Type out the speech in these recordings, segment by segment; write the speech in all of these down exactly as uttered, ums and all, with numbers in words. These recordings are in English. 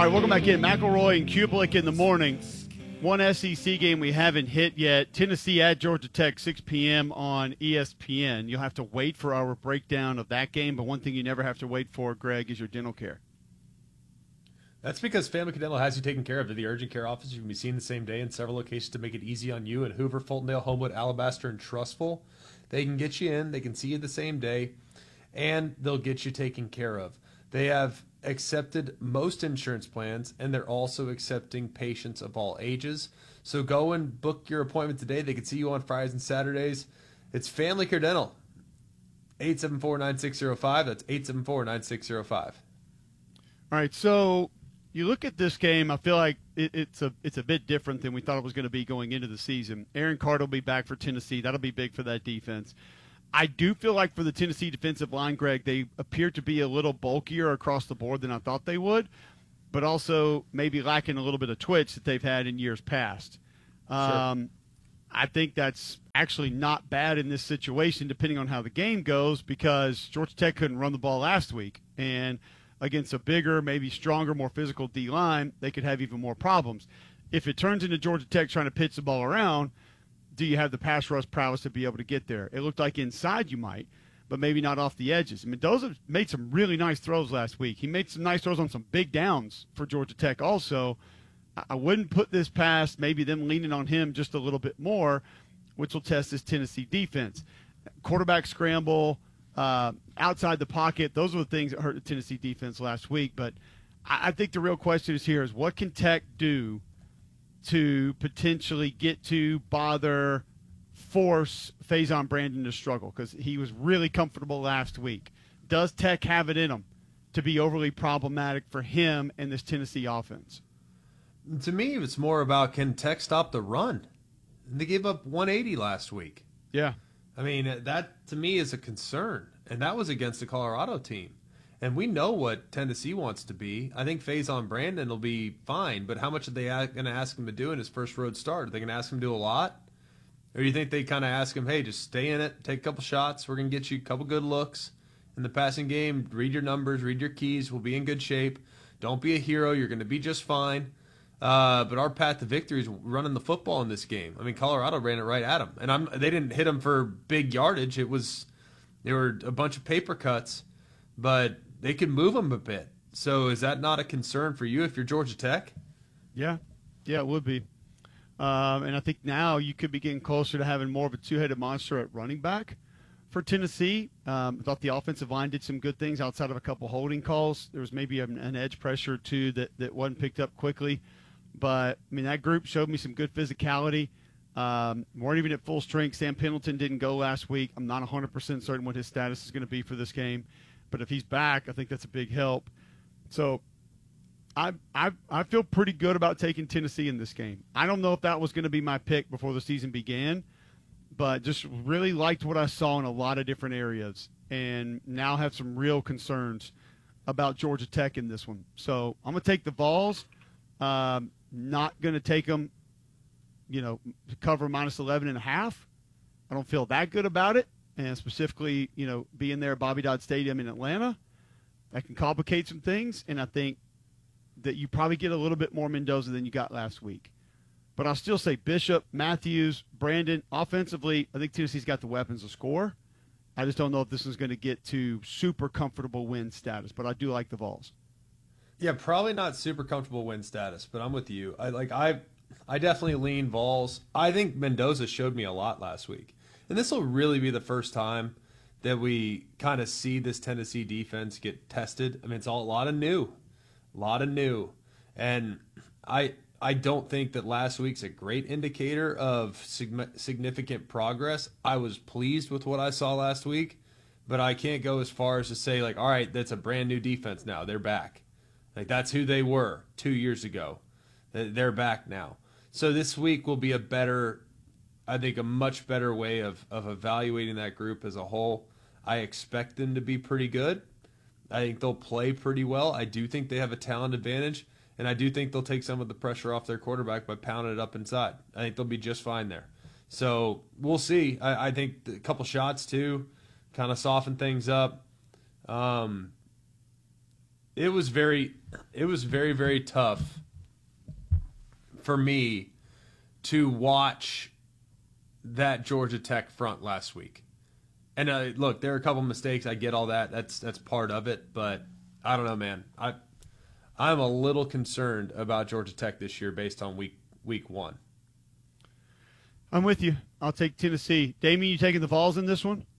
All right, welcome back in. McElroy and Kublik in the morning. One S E C game we haven't hit yet. Tennessee at Georgia Tech, six p.m. on E S P N. You'll have to wait for our breakdown of that game, but one thing you never have to wait for, Greg, is your dental care. That's because Family Dental has you taken care of. They're the urgent care office. You can be seen the same day in several locations to make it easy on you at Hoover, Fultondale, Homewood, Alabaster, and Trustful. They can get you in. They can see you the same day, and they'll get you taken care of. They have accepted most insurance plans, and they're also accepting patients of all ages. So go and book your appointment today. They can see you on Fridays and Saturdays. It's Family Care Dental. eight seven four, nine six zero five. That's eight seven four, nine six zero five. All right, so you look at this game, I feel like it, it's a it's a bit different than we thought it was going to be going into the season. Aaron Carter will be back for Tennessee. That'll be big for that defense. I do feel like for the Tennessee defensive line, Greg, they appear to be a little bulkier across the board than I thought they would, but also maybe lacking a little bit of twitch that they've had in years past. Um, sure. I think that's actually not bad in this situation, depending on how the game goes, because Georgia Tech couldn't run the ball last week. And against a bigger, maybe stronger, more physical D-line, they could have even more problems. If it turns into Georgia Tech trying to pitch the ball around, do you have the pass rush prowess to be able to get there? It looked like inside you might, but maybe not off the edges. I mean, Mendoza made some really nice throws last week. He made some nice throws on some big downs for Georgia Tech also. I wouldn't put this past maybe them leaning on him just a little bit more, which will test this Tennessee defense. Quarterback scramble, uh, outside the pocket, those are the things that hurt the Tennessee defense last week. But I, I think the real question is here is what can Tech do to potentially get to, bother, force Faison Brandon to struggle, because he was really comfortable last week. Does Tech have it in them to be overly problematic for him and this Tennessee offense? To me, it's more about can Tech stop the run? They gave up one eighty last week. Yeah. I mean, that to me is a concern, and that was against the Colorado team. And we know what Tennessee wants to be. I think Faison Brandon will be fine, but how much are they going to ask him to do in his first road start? Are they going to ask him to do a lot? Or do you think they kind of ask him, hey, just stay in it, take a couple shots, we're going to get you a couple good looks in the passing game, read your numbers, read your keys, we'll be in good shape. Don't be a hero, you're going to be just fine. Uh, but our path to victory is running the football in this game. I mean, Colorado ran it right at them. And I'm, they didn't hit them for big yardage. It was There were a bunch of paper cuts, but they could move them a bit. So is that not a concern for you if you're Georgia Tech? Yeah. Yeah, it would be. Um, and I think now you could be getting closer to having more of a two-headed monster at running back for Tennessee. Um, I thought the offensive line did some good things outside of a couple holding calls. There was maybe an, an edge pressure, too, that, that wasn't picked up quickly. But, I mean, that group showed me some good physicality. Um, weren't even at full strength. Sam Pendleton didn't go last week. I'm not one hundred percent certain what his status is going to be for this game. But if he's back, I think that's a big help. So I, I, I feel pretty good about taking Tennessee in this game. I don't know if that was going to be my pick before the season began, but just really liked what I saw in a lot of different areas and now have some real concerns about Georgia Tech in this one. So I'm going to take the Vols. Um, not going to take them, you know, to cover minus eleven and a half. I don't feel that good about it. And specifically, you know, being there at Bobby Dodd Stadium in Atlanta, that can complicate some things. And I think that you probably get a little bit more Mendoza than you got last week. But I'll still say Bishop, Matthews, Brandon, offensively, I think Tennessee's got the weapons to score. I just don't know if this is going to get to super comfortable win status, but I do like the Vols. Yeah, probably not super comfortable win status, but I'm with you. I like I I definitely lean Vols. I think Mendoza showed me a lot last week. And this will really be the first time that we kind of see this Tennessee defense get tested. I mean, it's all a lot of new. A lot of new. And I I don't think that last week's a great indicator of sig- significant progress. I was pleased with what I saw last week, but I can't go as far as to say, like, all right, that's a brand new defense now. They're back. Like, that's who they were two years ago. They're back now. So this week will be a better, I think, a much better way of, of evaluating that group as a whole. I expect them to be pretty good. I think they'll play pretty well. I do think they have a talent advantage, and I do think they'll take some of the pressure off their quarterback by pounding it up inside. I think they'll be just fine there. So we'll see. I, I think a couple shots, too, kind of soften things up. Um, It was very, it was very, very tough for me to watch that Georgia Tech front last week. And uh, look, there are a couple mistakes. I get all that. That's that's part of it. But I don't know, man. I I'm a little concerned about Georgia Tech this year based on week week one. I'm with you. I'll take Tennessee. Damien, you taking the Vols in this one?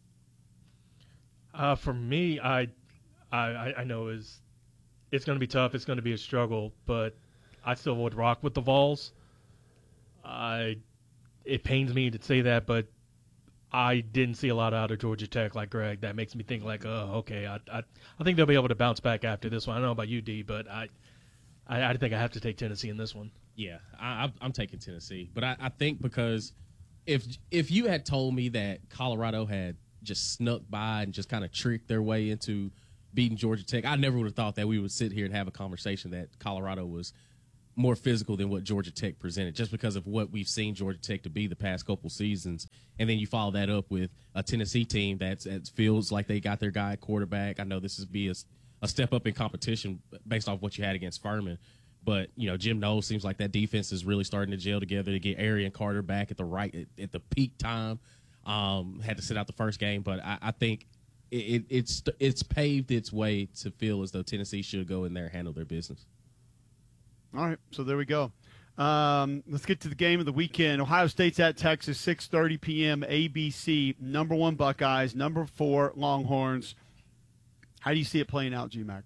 Uh, for me, I, I, I know is it's going to be tough. It's going to be a struggle, but I still would rock with the Vols. I, it pains me to say that, but I didn't see a lot out of Georgia Tech like Greg. That makes me think like, oh, okay, I, I, I think they'll be able to bounce back after this one. I don't know about you, D, but I, I, I think I have to take Tennessee in this one. Yeah, I, I'm- I'm taking Tennessee, but I, I think because if if you had told me that Colorado had just snuck by and just kind of tricked their way into beating Georgia Tech, I never would have thought that we would sit here and have a conversation that Colorado was more physical than what Georgia Tech presented, just because of what we've seen Georgia Tech to be the past couple seasons. And then you follow that up with a Tennessee team that's, that feels like they got their guy at quarterback. I know this is be a, a step up in competition based off what you had against Furman. But, you know, Jim Knowles seems like that defense is really starting to gel together to get Arian Carter back at the right at, at the peak time. Um, had to sit out the first game, but I, I think it, it, it's it's paved its way to feel as though Tennessee should go in there and handle their business. All right, so there we go. Um, let's get to the game of the weekend. Ohio State's at Texas, six thirty p.m. A B C. Number one Buckeyes, number four Longhorns. How do you see it playing out, G-Mac?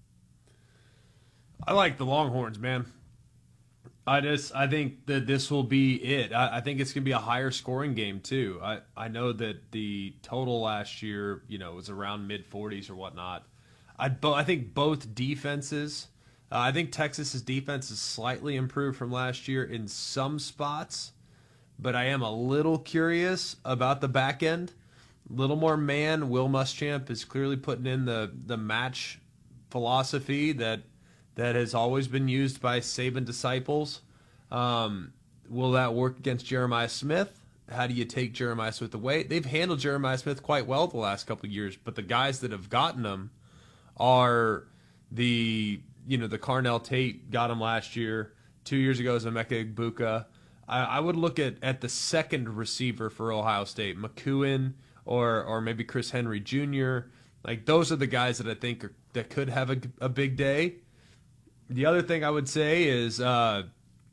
I like the Longhorns, man. I just I think that this will be it. I, I think it's going to be a higher scoring game too. I, I know that the total last year, you know, was around mid forties or whatnot. I bo- I think both defenses. Uh, I think Texas's defense is slightly improved from last year in some spots, but I am a little curious about the back end. A little more man. Will Muschamp is clearly putting in the the match philosophy that. that has always been used by Saban disciples. Um, will that work against Jeremiah Smith? How do you take Jeremiah Smith away? They've handled Jeremiah Smith quite well the last couple of years, but the guys that have gotten him are the, you know, the Carnell Tate got him last year. Two years ago is Emeka Egbuka. I, I would look at, at the second receiver for Ohio State, McEwen or or maybe Chris Henry Junior Like, those are the guys that I think are, that could have a, a big day. The other thing I would say is uh,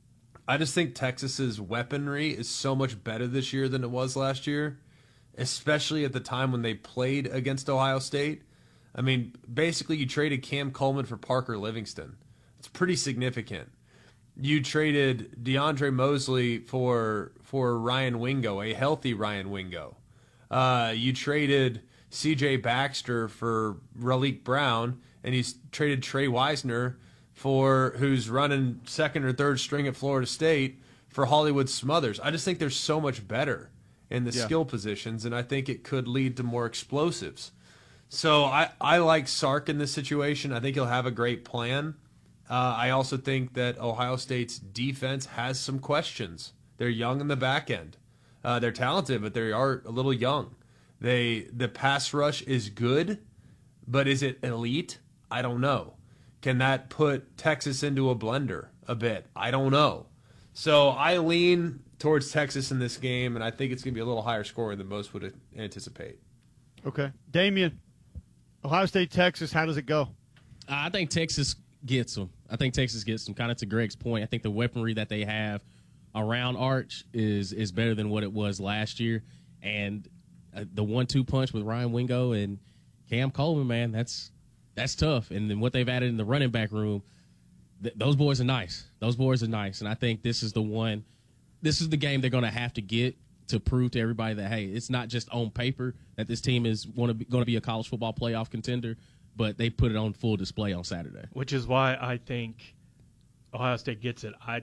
I just think Texas's weaponry is so much better this year than it was last year, especially at the time when they played against Ohio State. I mean, basically you traded Cam Coleman for Parker Livingston. It's pretty significant. You traded DeAndre Mosley for for Ryan Wingo, a healthy Ryan Wingo. Uh, you traded C J Baxter for Raleek Brown, and he's traded Trey Wisner for who's running second or third string at Florida State for Hollywood Smothers. I just think they're so much better in the Yeah. skill positions, and I think it could lead to more explosives. So I, I like Sark in this situation. I think he'll have a great plan. Uh, I also think that Ohio State's defense has some questions. They're young in the back end. Uh, they're talented, but they are a little young. They the pass rush is good, but is it elite? I don't know. Can that put Texas into a blender a bit? I don't know. So I lean towards Texas in this game, and I think it's going to be a little higher scoring than most would anticipate. Okay. Damien, Ohio State, Texas, how does it go? I think Texas gets them. I think Texas gets them. Kind of to Greg's point, I think the weaponry that they have around Arch is is better than what it was last year. And uh, the one two punch with Ryan Wingo and Cam Coleman, man, that's that's tough. And then what they've added in the running back room, th- those boys are nice. Those boys are nice. And I think this is the one, this is the game they're going to have to get to prove to everybody that, hey, it's not just on paper that this team is going to be a college football playoff contender, but they put it on full display on Saturday. Which is why I think Ohio State gets it. I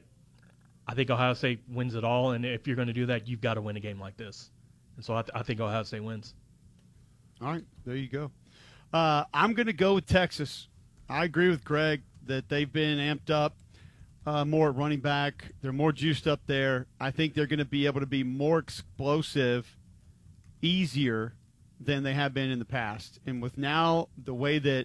I think Ohio State wins it all, and if you're going to do that, you've got to win a game like this. And so I, th- I think Ohio State wins. All right, there you go. Uh, I'm going to go with Texas. I agree with Greg that they've been amped up uh, more at running back. They're more juiced up there. I think they're going to be able to be more explosive, easier than they have been in the past. And with now the way that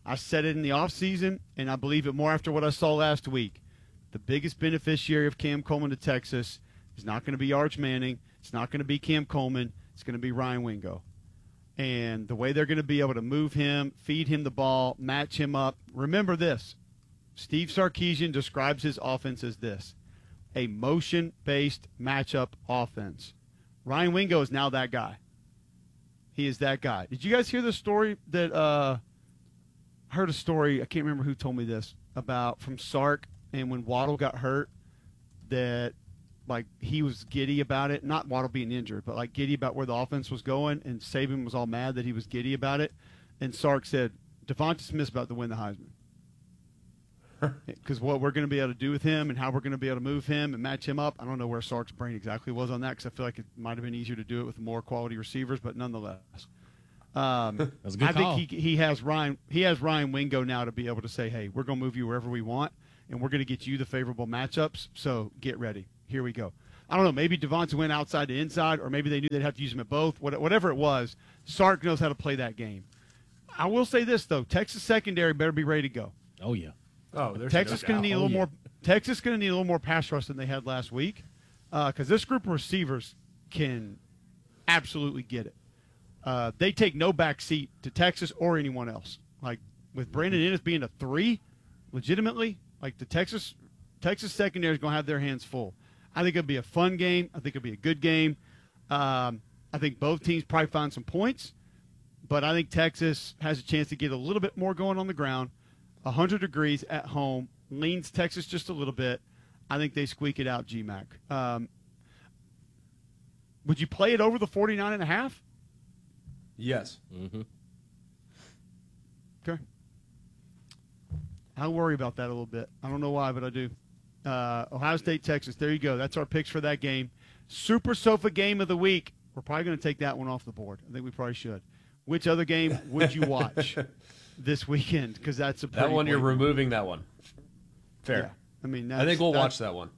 I said it in the offseason, and I believe it more after what I saw last week. The biggest beneficiary of Cam Coleman to Texas is not going to be Arch Manning. It's not going to be Cam Coleman. It's going to be Ryan Wingo. And the way they're going to be able to move him, feed him the ball, match him up. Remember this. Steve Sarkisian describes his offense as this: a motion-based matchup offense. Ryan Wingo is now that guy. He is that guy. Did you guys hear the story that uh, I heard a story, I can't remember who told me this, about from Sark, and when Waddle got hurt, that like he was giddy about it. Not Waddle being injured, but like giddy about where the offense was going, and Saban was all mad that he was giddy about it. And Sark said, Devonta Smith's about to win the Heisman. Because what we're going to be able to do with him and how we're going to be able to move him and match him up, I don't know where Sark's brain exactly was on that, because I feel like it might have been easier to do it with more quality receivers, but nonetheless. Um, That's a good I call. think he, he has Ryan he has Ryan Wingo now to be able to say, hey, we're going to move you wherever we want, and we're going to get you the favorable matchups, so get ready. Here we go. I don't know, maybe Devonta went outside to inside, or maybe they knew they'd have to use him at both. Whatever it was, Sark knows how to play that game. I will say this, though. Texas secondary better be ready to go. Oh, yeah. Oh, there's Texas no going to doubt. need a Oh, little yeah. more. Texas going to need a little more pass rush than they had last week, because this group of receivers can absolutely get it. Uh, they take no back seat to Texas or anyone else. Like with Brandon Ennis being a three, legitimately, like the Texas Texas secondary is going to have their hands full. I think it'll be a fun game. I think it'll be a good game. Um, I think both teams probably find some points, but I think Texas has a chance to get a little bit more going on the ground. one hundred degrees at home, leans Texas just a little bit. I think they squeak it out, G MAC. Um, would you play it over the forty-nine and a half? Yes. Mm-hmm. Okay. I worry about that a little bit. I don't know why, but I do. Uh, Ohio State, Texas. There you go. That's our picks for that game. Super Sofa game of the week. We're probably going to take that one off the board. I think we probably should. Which other game would you watch this weekend? Because that's a pretty That one, you're blatant- removing that one. Fair. Yeah. I mean, I think that's- we'll that's- watch that one.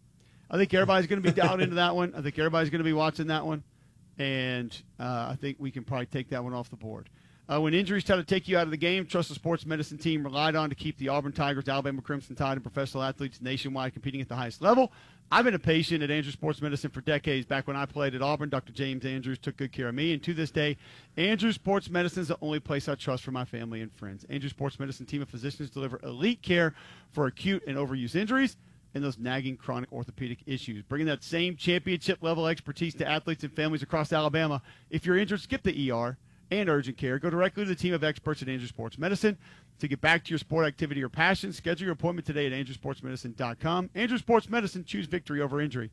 I think everybody's going to be dialed into that one. I think everybody's going to be watching that one. And uh, I think we can probably take that one off the board. Uh, when injuries try to take you out of the game, trust the sports medicine team relied on to keep the Auburn Tigers, Alabama Crimson Tide, and professional athletes nationwide competing at the highest level. I've been a patient at Andrews Sports Medicine for decades. Back when I played at Auburn, Doctor James Andrews took good care of me. And to this day, Andrews Sports Medicine is the only place I trust for my family and friends. Andrews Sports Medicine team of physicians deliver elite care for acute and overuse injuries and those nagging chronic orthopedic issues, bringing that same championship-level expertise to athletes and families across Alabama. If you're injured, skip the E R and urgent care. Go directly to the team of experts at Andrews Sports Medicine to get back to your sport activity or passion. Schedule your appointment today at andrews sports medicine dot com. Andrews Sports Medicine, choose victory over injury.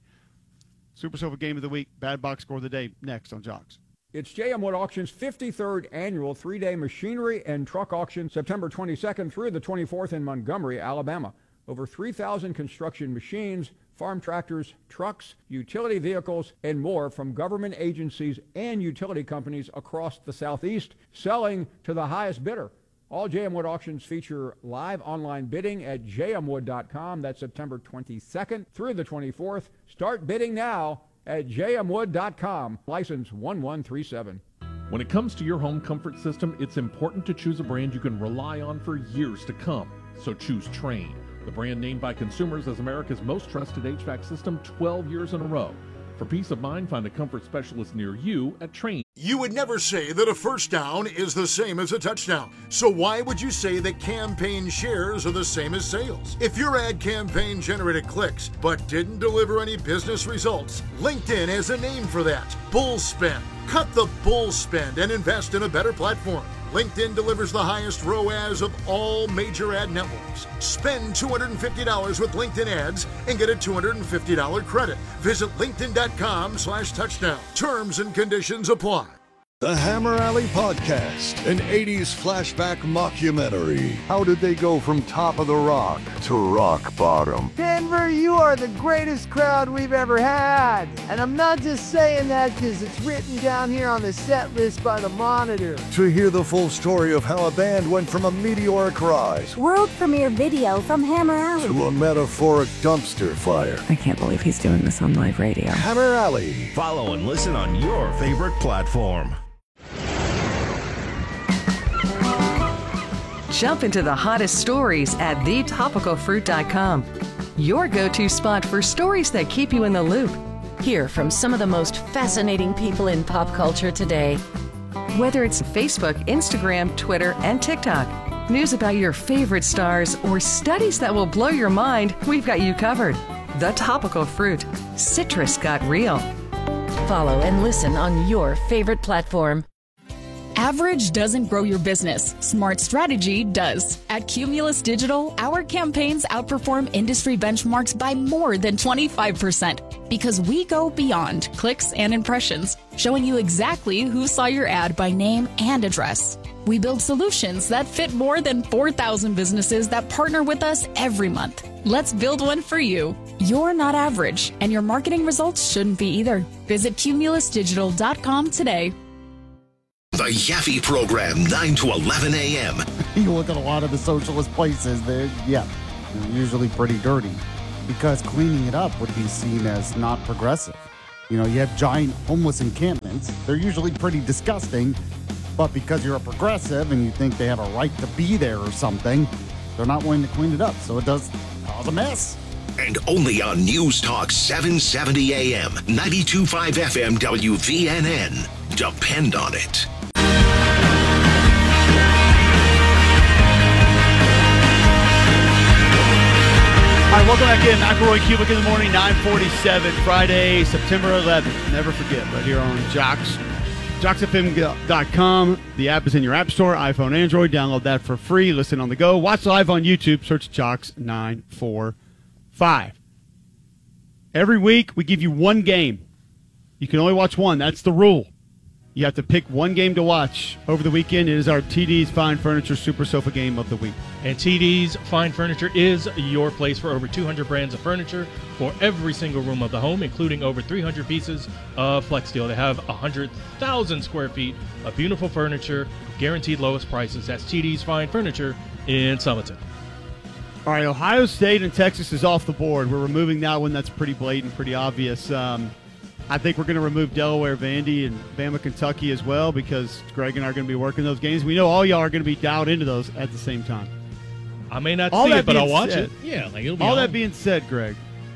Super Sofa Game of the Week, Bad Box Score of the Day, next on Jocks. It's J M Wood Auction's fifty-third annual three-day machinery and truck auction, September twenty-second through the twenty-fourth in Montgomery, Alabama. Over three thousand construction machines, farm tractors, trucks, utility vehicles, and more from government agencies and utility companies across the Southeast, selling to the highest bidder. All J M Wood auctions feature live online bidding at j m wood dot com. That's September twenty-second through the twenty-fourth. Start bidding now at j m wood dot com. License one one three seven. When it comes to your home comfort system, it's important to choose a brand you can rely on for years to come. So choose Trane, the brand named by consumers as America's most trusted H V A C system twelve years in a row. For peace of mind, find a comfort specialist near you at Trane. You would never say that a first down is the same as a touchdown. So why would you say that campaign shares are the same as sales? If your ad campaign generated clicks but didn't deliver any business results, LinkedIn has a name for that: bull spend. Cut the bull spend and invest in a better platform. LinkedIn delivers the highest R O A S of all major ad networks. Spend two hundred fifty dollars with LinkedIn ads and get a two hundred fifty dollars credit. Visit linkedin.com slash touchdown. Terms and conditions apply. The Hammer Alley Podcast, an eighties flashback mockumentary. How did they go from top of the rock to rock bottom? Denver, you are the greatest crowd we've ever had. And I'm not just saying that because it's written down here on the set list by the Monitor. To hear the full story of how a band went from a meteoric rise World premiere video from Hammer Alley to a metaphoric dumpster fire. I can't believe he's doing this on live radio. Hammer Alley. Follow and listen on your favorite platform. Jump into the hottest stories at the topical fruit dot com. Your go-to spot for stories that keep you in the loop. Hear from some of the most fascinating people in pop culture today. Whether it's Facebook, Instagram, Twitter, and TikTok, news about your favorite stars, or studies that will blow your mind, we've got you covered. The Topical Fruit. Citrus got real. Follow and listen on your favorite platform. Average doesn't grow your business. Smart strategy does. At Cumulus Digital, our campaigns outperform industry benchmarks by more than twenty-five percent because we go beyond clicks and impressions, showing you exactly who saw your ad by name and address. We build solutions that fit more than four thousand businesses that partner with us every month. Let's build one for you. You're not average, and your marketing results shouldn't be either. Visit cumulus digital dot com today. The Yaffe Program, nine to eleven a.m. You look at a lot of the socialist places, they're, yeah, they're usually pretty dirty because cleaning it up would be seen as not progressive. You know, you have giant homeless encampments. They're usually pretty disgusting, but because you're a progressive and you think they have a right to be there or something, they're not willing to clean it up, so it does cause a mess. And only on News Talk seven seventy a.m., ninety-two point five F M W V N N. Depend on it. All right, welcome back in. McElroy Cubic in the morning, nine forty-seven, Friday, September eleventh. Never forget, right here on Jocks. Jocks F M dot com. The app is in your app store, iPhone, Android. Download that for free. Listen on the go. Watch live on YouTube. Search Jocks nine four five. Every week, we give you one game. You can only watch one. That's the rule. You have to pick one game to watch over the weekend. It is our T D's Fine Furniture Super Sofa Game of the Week. And T D's Fine Furniture is your place for over two hundred brands of furniture for every single room of the home, including over three hundred pieces of Flex Steel. They have one hundred thousand square feet of beautiful furniture, guaranteed lowest prices. That's T D's Fine Furniture in Summerton. All right, Ohio State and Texas is off the board. We're removing that one. That's pretty blatant, pretty obvious. Um, I think we're going to remove Delaware, Vandy, and Bama, Kentucky as well because Greg and I are going to be working those games. We know all y'all are going to be dialed into those at the same time. I may not all see it, but I'll watch said, it. Yeah, like it'll be all on. that being said, Greg,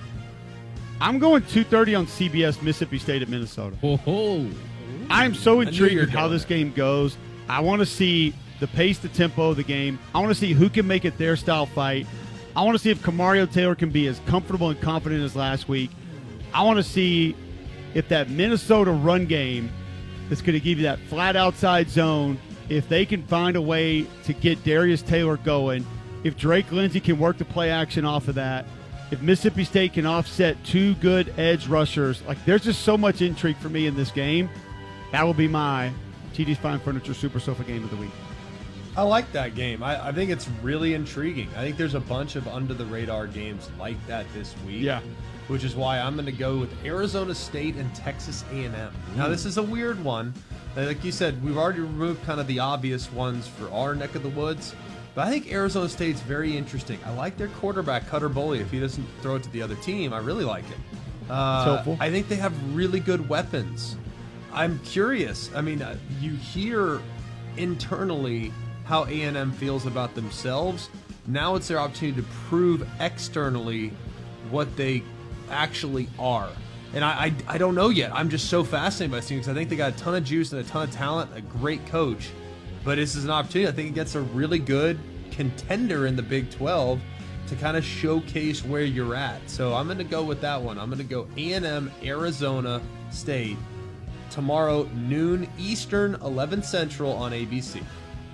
I'm going two thirty on C B S, Mississippi State at Minnesota. Oh, I'm so intrigued you were with how going this there. game goes. I want to see the pace, the tempo of the game. I want to see who can make it their style fight. I want to see if Kamario Taylor can be as comfortable and confident as last week. I want to see if that Minnesota run game that's going to give you that flat outside zone, if they can find a way to get Darius Taylor going, if Drake Lindsey can work the play action off of that, if Mississippi State can offset two good edge rushers, like there's just so much intrigue for me in this game. That will be my T D's Fine Furniture Super Sofa Game of the Week. I like that game. I, I think it's really intriguing. I think there's a bunch of under-the-radar games like that this week. Yeah. Which is why I'm going to go with Arizona State and Texas A and M. Now, this is a weird one. Like you said, we've already removed kind of the obvious ones for our neck of the woods. But I think Arizona State's very interesting. I like their quarterback, Cutter Boley. If he doesn't throw it to the other team, I really like it. Uh, helpful. I think they have really good weapons. I'm curious. I mean, uh, you hear internally how A and M feels about themselves. Now it's their opportunity to prove externally what they actually are. And I, I, I don't know yet. I'm just so fascinated by this team because I think they got a ton of juice and a ton of talent, a great coach. But this is an opportunity. I think it gets a really good contender in the Big twelve to kind of showcase where you're at. So I'm going to go with that one. I'm going to go A and M, Arizona State, tomorrow, noon Eastern, eleven Central on A B C.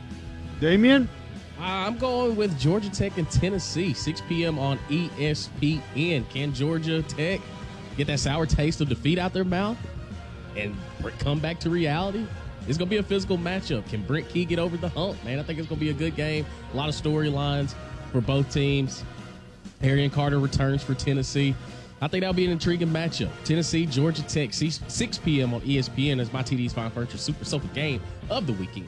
Damian? I'm going with Georgia Tech and Tennessee, six p.m. on E S P N. Can Georgia Tech get that sour taste of defeat out their mouth and come back to reality? It's going to be a physical matchup. Can Brent Key get over the hump, man? I think it's going to be a good game. A lot of storylines for both teams. Arian Carter returns for Tennessee. I think that'll be an intriguing matchup. Tennessee, Georgia Tech, six p.m. on E S P N as my T D's Fine Furniture Super Sofa Game of the weekend.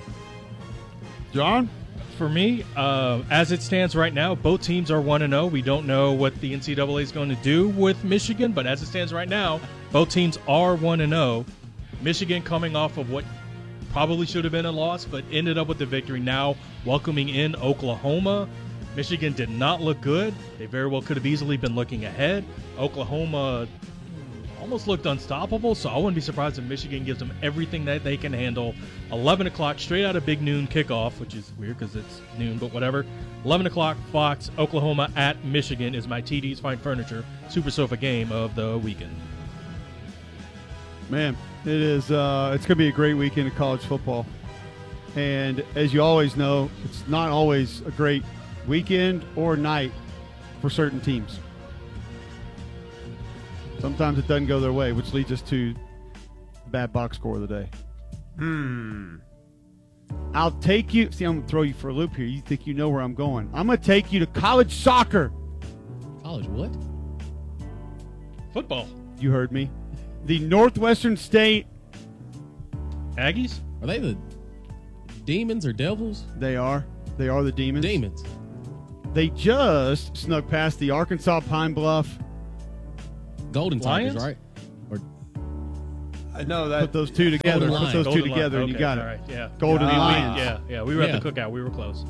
John? For me, uh, as it stands right now, both teams are one and oh. We don't know what the N C double A is going to do with Michigan, but as it stands right now, both teams are one and oh. Michigan coming off of what probably should have been a loss, but ended up with the victory. Now welcoming in Oklahoma. Michigan did not look good. They very well could have easily been looking ahead. Oklahoma almost looked unstoppable, so I wouldn't be surprised if Michigan gives them everything that they can handle. eleven o'clock, straight out of Big Noon kickoff, which is weird because it's noon, but whatever. eleven o'clock, Fox, Oklahoma at Michigan is my T D's Fine Furniture Super Sofa game of the weekend. Man, it is. Uh, it's going to be a great weekend of college football. And as you always know, it's not always a great weekend or night for certain teams. Sometimes it doesn't go their way, which leads us to the bad box score of the day. Hmm. I'll take you. See, I'm going to throw you for a loop here. You think you know where I'm going. I'm going to take you to college soccer. College what? Football. You heard me. The Northwestern State Aggies? Are they the Demons or Devils? They are. They are the Demons. Demons. They just snuck past the Arkansas Pine Bluff Golden Tigers, right? Or I know that. Put those two together. Golden Put those Golden two Lion. together, and Okay, you got it. all right, yeah. Golden we, we, Lions. yeah, yeah. We were Yeah. at the cookout. We were close.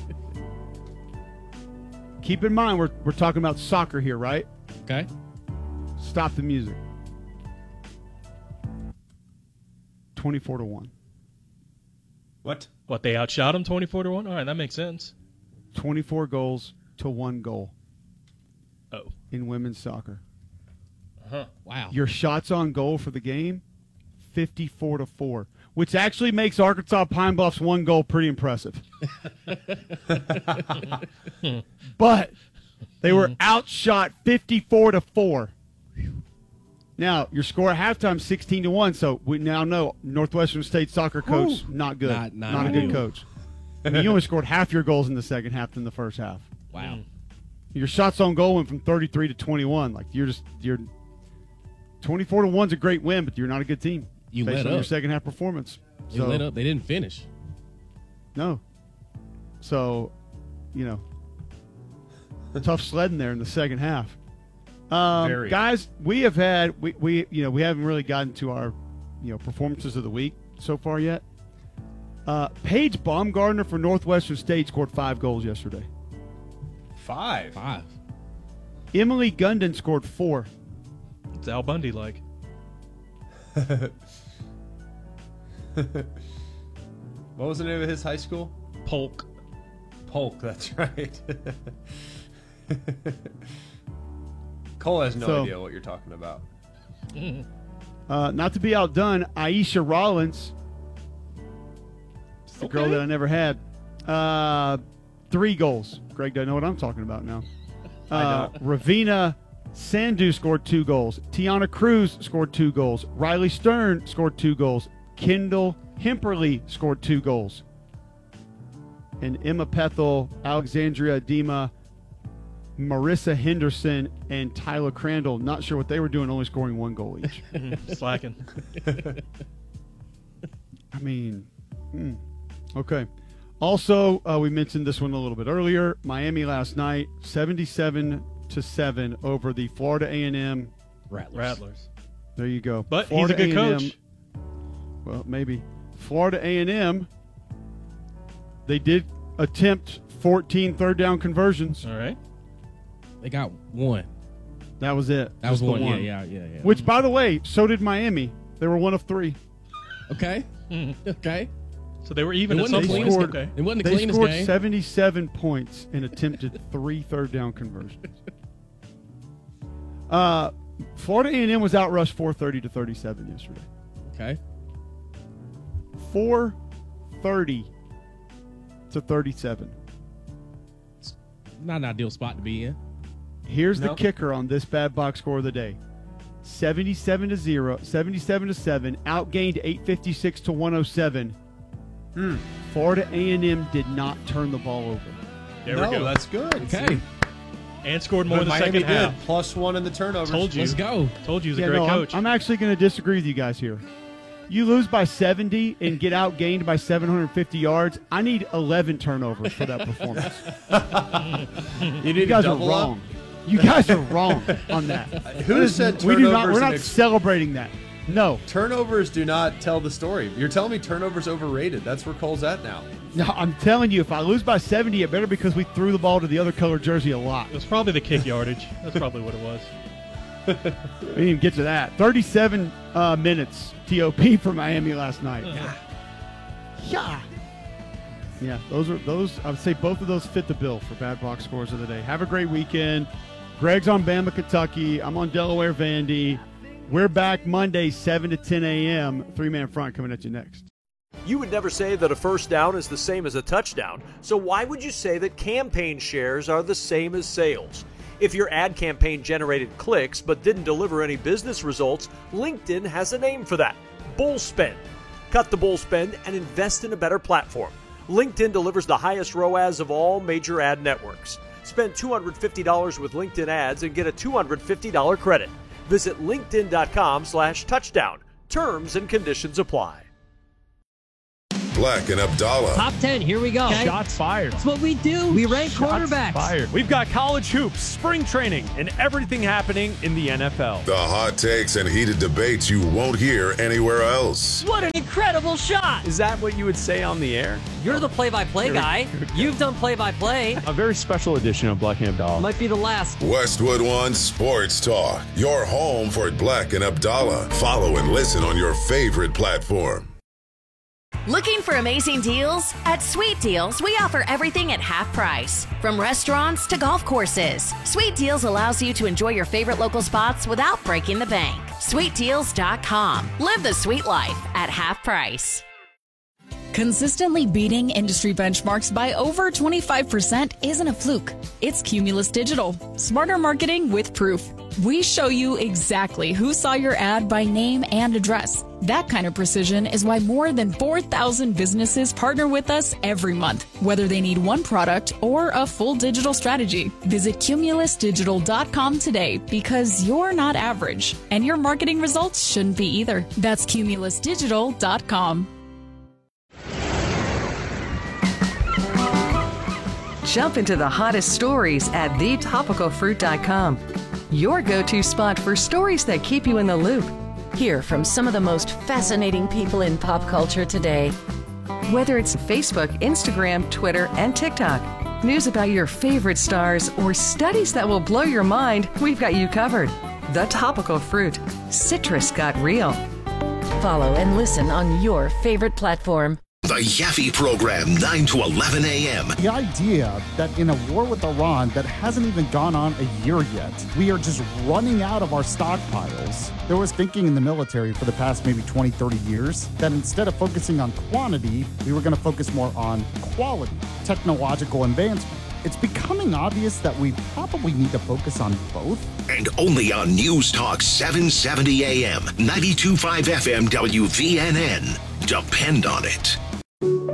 Keep in mind, we're we're talking about soccer here, right? Okay. Stop the music. Twenty-four to one. What? What, they outshot them twenty-four to one? All right, that makes sense. Twenty-four goals to one goal. Oh. In women's soccer. Uh-huh. Wow. Your shots on goal for the game, fifty-four to four, which actually makes Arkansas Pine Bluff's one goal pretty impressive. But they were outshot fifty-four to four. Now, your score at halftime sixteen to one, so we now know Northwestern State soccer coach, not good. Not- not not a ideal. good coach. I mean, you only scored half your goals in the second half than the first half. Wow. Your shots on goal went from thirty-three to twenty-one. Like, you're just, you're twenty-four to one's a great win, but you're not a good team. You based let on your up. second half performance. They So, lit up. They didn't finish. no. So, you know, tough sledding there in the second half. Um, Very. guys, we have had we, we you know we haven't really gotten to our you know performances of the week so far yet. Uh, Paige Baumgartner for Northwestern State scored five goals yesterday. Five. Five. Emily Gundon scored four. It's Al Bundy like. What was the name of his high school? Polk. Polk, that's right. Cole has no So- idea what you're talking about. Uh, not to be outdone, Aisha Rollins, it's the girl Okay. that I never had, uh, three goals. Greg doesn't know what I'm talking about now. Uh, Ravina Sandu scored two goals. Tiana Cruz scored two goals. Riley Stern scored two goals. Kendall Hemperly scored two goals. And Emma Pethel, Alexandria Dima, Marissa Henderson, and Tyler Crandall, not sure what they were doing, only scoring one goal each. Slacking. I mean, hmm. okay. Also, uh, we mentioned this one a little bit earlier. Miami last night, seventy-seven to seven over the Florida A and M Rattlers. Rattlers. There you go. But Florida he's a good A and M coach. Well, maybe. Florida A and M, they did attempt fourteen third down conversions. All right. They got one. That was it. That was Just the one. Yeah, yeah, yeah, yeah. Which, by the way, so did Miami. They were one of three. Okay. Okay. So they were even It at some wasn't the point. cleanest- Okay. It wasn't the They cleanest scored game. seventy-seven points and attempted three third down conversions. Uh, Florida A and M was outrushed four thirty to thirty-seven yesterday. Okay. four thirty to thirty-seven. Not an ideal spot to be in. Here's No. the kicker on this bad box score of the day. seventy-seven to zero, seventy-seven to seven, outgained eight fifty-six to one oh seven. Hmm. Florida A and M did not turn the ball over. There no, we go. that's good. Okay. And scored more But in the Miami second did. half. Plus one in the turnovers. Told you. Let's go. Told you he was Yeah, a great no, I'm- coach. I'm, actually going to disagree with you guys here. You lose by seventy and get outgained by seven hundred fifty yards. I need eleven turnovers for that performance. You need You guys to are double wrong. up. You guys are wrong on that. Who That is- said we do not? turnovers We're not and ex- celebrating that. No. Turnovers do not tell the story. You're telling me turnovers overrated. That's where Cole's at now. No, I'm telling you, if I lose by seventy, it better because we threw the ball to the other color jersey a lot. It was probably the kick yardage. That's probably what it was. We didn't even get to that. thirty-seven uh, minutes T O P for Miami last night. Uh-huh. Yeah. Yeah, those are those. I would say both of those fit the bill for bad box scores of the day. Have a great weekend. Greg's on Bama, Kentucky. I'm on Delaware, Vandy. We're back Monday, seven to ten a.m. Three-man front coming at you next. You would never say that a first down is the same as a touchdown, so why would you say that campaign shares are the same as sales? If your ad campaign generated clicks but didn't deliver any business results, LinkedIn has a name for that: bull spend. Cut the bull spend and invest in a better platform. LinkedIn delivers the highest R O A S of all major ad networks. Spend two hundred fifty dollars with LinkedIn ads and get a two hundred fifty dollars credit. Visit linkedin.com slash touchdown. Terms and conditions apply. Black and Abdallah. Top ten, here we go. Okay. Shots fired. That's what we do. We rank Shots quarterbacks. Fired. We've got college hoops, spring training, and everything happening in the N F L. The hot takes and heated debates you won't hear anywhere else. What an incredible shot. Is that what you would say on the air? You're the play-by-play guy. You've done play-by-play. A very special edition of Black and Abdallah. Might be the last. Westwood One Sports Talk. Your home for Black and Abdallah. Follow and listen on your favorite platform. Looking for amazing deals? At Sweet Deals, we offer everything at half price. From restaurants to golf courses, Sweet Deals allows you to enjoy your favorite local spots without breaking the bank. sweet deals dot com. Live the sweet life at half price. Consistently beating industry benchmarks by over twenty-five percent isn't a fluke. It's Cumulus Digital. Smarter marketing with proof. We show you exactly who saw your ad by name and address. That kind of precision is why more than four thousand businesses partner with us every month, whether they need one product or a full digital strategy. Visit cumulus digital dot com today because you're not average, and your marketing results shouldn't be either. That's cumulus digital dot com. Jump into the hottest stories at the topical fruit dot com. Your go-to spot for stories that keep you in the loop. Hear from some of the most fascinating people in pop culture today. Whether it's Facebook, Instagram, Twitter, and TikTok, news about your favorite stars, or studies that will blow your mind, we've got you covered. The Topical Fruit. Citrus got real. Follow and listen on your favorite platform. The Yaffe Program, nine to eleven a.m. The idea that in a war with Iran that hasn't even gone on a year yet, we are just running out of our stockpiles. There was thinking in the military for the past maybe twenty, thirty years that instead of focusing on quantity, we were going to focus more on quality, technological advancement. It's becoming obvious that we probably need to focus on both. And only on News Talk seven seventy a.m., ninety-two point five F M W V N N. Depend on it.